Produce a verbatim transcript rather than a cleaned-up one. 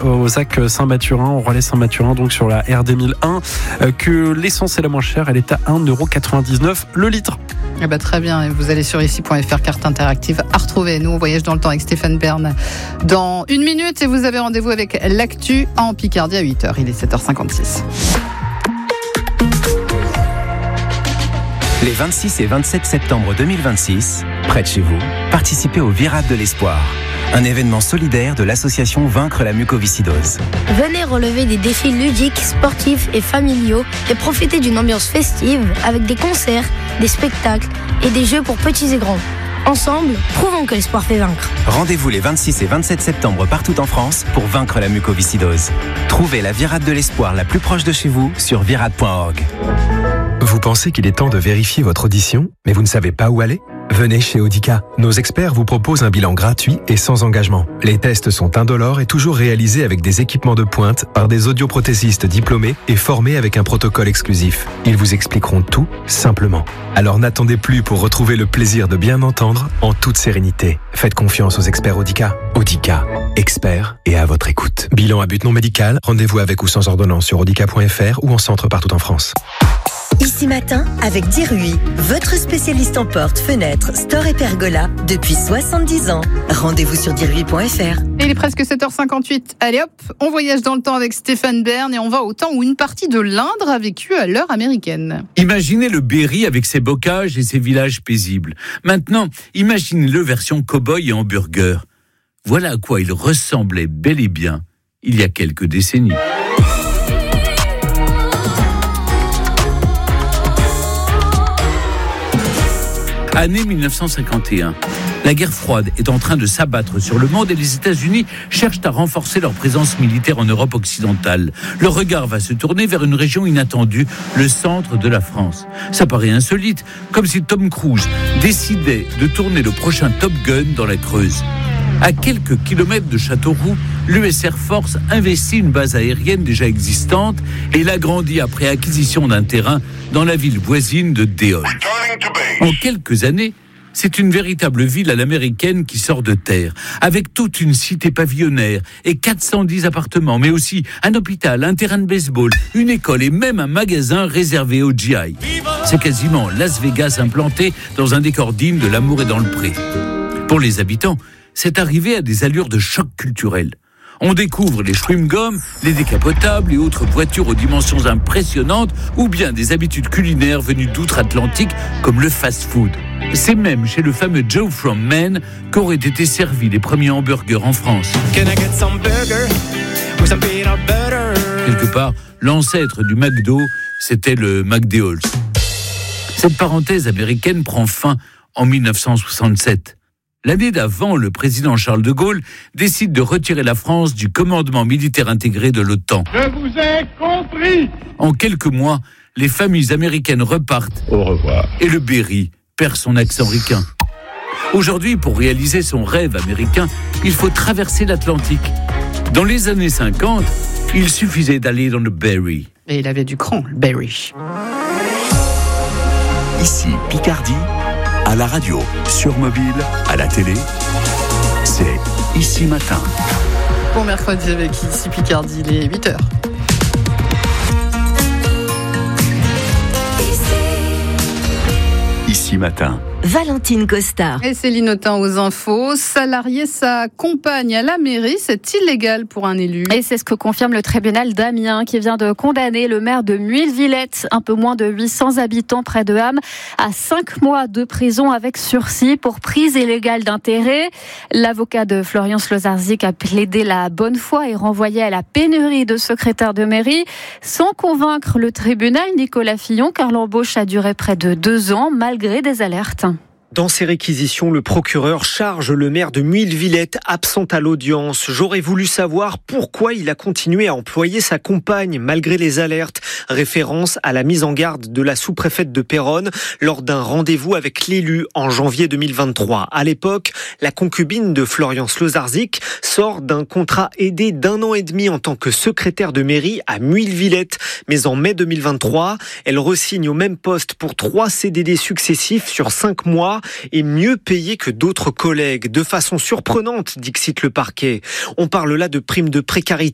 au Z A C Saint-Mathurin, au relais Saint-Mathurin, donc sur la R D mille un, que l'essence est la moins chère, elle est à un euro quatre-vingt-dix-neuf le litre. Eh ben, très bien, et vous allez sur ici point f r, carte interactive à retrouver. Nous, on voyage dans le temps avec Stéphane Bern dans une minute et vous avez rendez-vous avec l'actu en Picardie à huit heures. Il est sept heures cinquante-six. Les vingt-six et vingt-sept septembre deux mille vingt-six, près de chez vous, participez au Virade de l'Espoir, un événement solidaire de l'association Vaincre la mucoviscidose. Venez relever des défis ludiques, sportifs et familiaux et profitez d'une ambiance festive avec des concerts, des spectacles et des jeux pour petits et grands. Ensemble, prouvons que l'espoir fait vaincre. Rendez-vous les vingt-six et vingt-sept septembre partout en France pour vaincre la mucoviscidose. Trouvez la Virade de l'Espoir la plus proche de chez vous sur virade point org. Vous pensez qu'il est temps de vérifier votre audition, mais vous ne savez pas où aller ? Venez chez Audica. Nos experts vous proposent un bilan gratuit et sans engagement. Les tests sont indolores et toujours réalisés avec des équipements de pointe par des audioprothésistes diplômés et formés avec un protocole exclusif. Ils vous expliqueront tout simplement. Alors n'attendez plus pour retrouver le plaisir de bien entendre en toute sérénité. Faites confiance aux experts Audica. Audica, experts et à votre écoute. Bilan à but non médical, rendez-vous avec ou sans ordonnance sur audica point f r ou en centre partout en France. Ici Matin avec Dirui, votre spécialiste en portes, fenêtres, stores et pergolas depuis soixante-dix ans. Rendez-vous sur dirui point f r. Et il est presque sept heures cinquante-huit. Allez hop, on voyage dans le temps avec Stéphane Bern et on va au temps où une partie de l'Indre a vécu à l'heure américaine. Imaginez le Berry avec ses bocages et ses villages paisibles. Maintenant, imaginez-le version cow-boy et hamburger. Voilà à quoi il ressemblait bel et bien il y a quelques décennies. Année mille neuf cent cinquante et un. La guerre froide est en train de s'abattre sur le monde et les États-Unis cherchent à renforcer leur présence militaire en Europe occidentale. Leur regard va se tourner vers une région inattendue, le centre de la France. Ça paraît insolite, comme si Tom Cruise décidait de tourner le prochain Top Gun dans la Creuse. À quelques kilomètres de Châteauroux, l'U S Air Force investit une base aérienne déjà existante et l'agrandit après acquisition d'un terrain dans la ville voisine de Deol. En quelques années, c'est une véritable ville à l'américaine qui sort de terre, avec toute une cité pavillonnaire et quatre cent dix appartements, mais aussi un hôpital, un terrain de baseball, une école et même un magasin réservé aux G I. C'est quasiment Las Vegas implanté dans un décor digne de L'amour est dans le pré. Pour les habitants, c'est arrivé à des allures de choc culturel. On découvre les chewing-gums, les décapotables et autres voitures aux dimensions impressionnantes ou bien des habitudes culinaires venues d'outre-Atlantique comme le fast-food. C'est même chez le fameux Joe from Maine qu'auraient été servis les premiers hamburgers en France. Quelque part, l'ancêtre du McDo, c'était le McDeol's. Cette parenthèse américaine prend fin en mille neuf cent soixante-sept. L'année d'avant, le président Charles de Gaulle décide de retirer la France du commandement militaire intégré de l'OTAN. Je vous ai compris. En quelques mois, les familles américaines repartent. Au revoir. Et le Berry perd son accent ricain. Aujourd'hui, pour réaliser son rêve américain, il faut traverser l'Atlantique. Dans les années cinquante, il suffisait d'aller dans le Berry. Et il avait du cran, le Berry. Ici, Picardie. À la radio, sur mobile, à la télé, c'est Ici Matin. Bon mercredi avec Ici Picardie, il est huit heures. Ici Matin. Valentine Costa. Et Céline Autain aux infos. Salarier sa compagne à la mairie, c'est illégal pour un élu. Et c'est ce que confirme le tribunal d'Amiens qui vient de condamner le maire de Muille-Villette, un peu moins de huit cents habitants près de Ham, à cinq mois de prison avec sursis pour prise illégale d'intérêt. L'avocat de Florian Slozarzik a plaidé la bonne foi et renvoyé à la pénurie de secrétaires de mairie. Sans convaincre le tribunal, Nicolas Fillon, car l'embauche a duré près de deux ans malgré des alertes. Dans ces réquisitions, le procureur charge le maire de Muille-Villette, absent à l'audience. J'aurais voulu savoir pourquoi il a continué à employer sa compagne malgré les alertes. Référence à la mise en garde de la sous-préfète de Péronne lors d'un rendez-vous avec l'élu en janvier deux mille vingt-trois. À l'époque, la concubine de Florian Slozarzik sort d'un contrat aidé d'un an et demi en tant que secrétaire de mairie à Muille-Villette. Mais en mai deux mille vingt-trois, elle re-signe au même poste pour trois C D D successifs sur cinq mois. Et mieux payé que d'autres collègues, de façon surprenante, dixit le parquet. On parle là de primes de précarité